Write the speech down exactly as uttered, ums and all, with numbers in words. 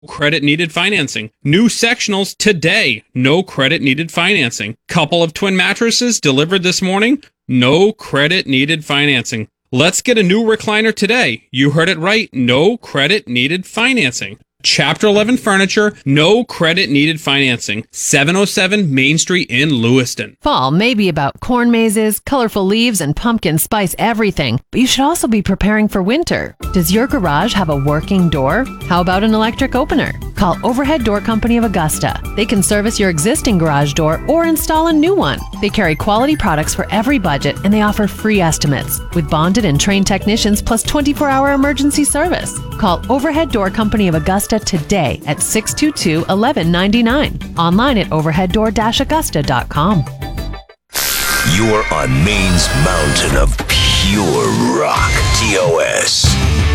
Credit needed financing. New sectionals today. No credit needed financing. Couple of twin mattresses delivered this morning. No credit needed financing. Let's get a new recliner today. You heard it right. No credit needed financing. Chapter eleven Furniture, no credit needed financing. seven oh seven Main Street in Lewiston. Fall may be about corn mazes, colorful leaves, and pumpkin spice everything, but you should also be preparing for winter. Does your garage have a working door? How about an electric opener? Call Overhead Door Company of Augusta. They can service your existing garage door or install a new one. They carry quality products for every budget, and they offer free estimates with bonded and trained technicians plus twenty-four hour emergency service. Call Overhead Door Company of Augusta today at six two two, one one nine nine. Online at overhead door dash augusta dot com. You're on Maine's mountain of pure rock. T O S.